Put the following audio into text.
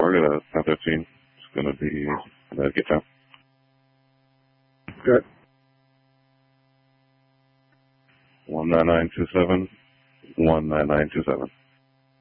target at 10:15. It's going to be Connecticut time. Good. 19927. 19927.